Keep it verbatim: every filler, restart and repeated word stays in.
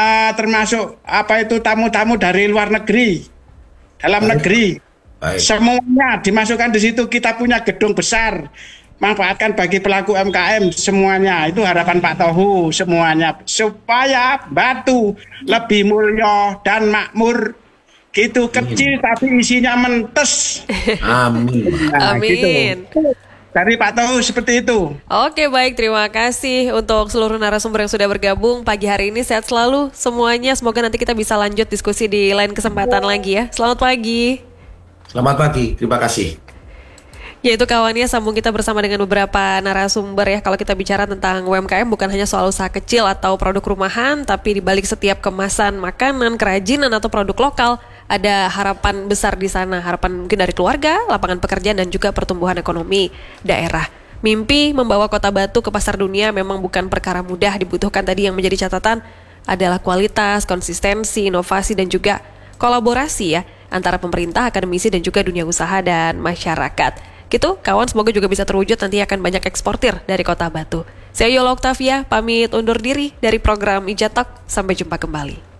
uh, termasuk apa itu tamu-tamu dari luar negeri, dalam Baik. negeri. Baik. Semuanya dimasukkan di situ. Kita punya gedung besar, manfaatkan bagi pelaku U M K M semuanya. Itu harapan Pak Tohu semuanya, supaya Batu lebih mulia dan makmur. Gitu, kecil tapi isinya mentes. Amin. Nah, Amin. gitu. Dari Pak Tohu seperti itu. Oke, baik, terima kasih untuk seluruh narasumber yang sudah bergabung pagi hari ini. Sehat selalu semuanya. Semoga nanti kita bisa lanjut diskusi di lain kesempatan lagi ya. Selamat pagi. Selamat pagi, terima kasih. Ya, itu kawannya, sambung kita bersama dengan beberapa narasumber ya. Kalau kita bicara tentang U M K M, bukan hanya soal usaha kecil atau produk rumahan, tapi di balik setiap kemasan makanan, kerajinan atau produk lokal, ada harapan besar di sana. Harapan mungkin dari keluarga, lapangan pekerjaan, dan juga pertumbuhan ekonomi daerah. Mimpi membawa Kota Batu ke pasar dunia memang bukan perkara mudah. Dibutuhkan tadi yang menjadi catatan adalah kualitas, konsistensi, inovasi, dan juga kolaborasi ya antara pemerintah, akademisi, dan juga dunia usaha dan masyarakat. Gitu, kawan, semoga juga bisa terwujud, nanti akan banyak eksportir dari Kota Batu. Saya Yola Octavia, pamit undur diri dari program Ijatok. Sampai jumpa kembali.